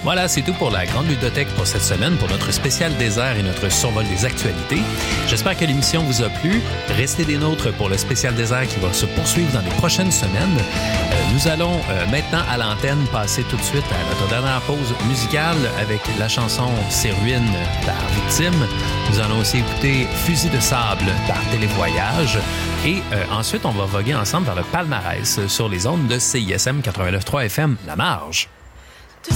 Voilà, c'est tout pour la Grande Ludothèque pour cette semaine, pour notre spécial désert et notre survol des actualités. J'espère que l'émission vous a plu. Restez des nôtres pour le spécial désert qui va se poursuivre dans les prochaines semaines. Nous allons maintenant à l'antenne passer tout de suite à notre dernière pause musicale avec la chanson C'est Ruines par Victime. Nous allons aussi écouter Fusil de sable par Télévoyage. Et ensuite, on va voguer ensemble vers le palmarès sur les ondes de CISM 89.3 FM La Marge.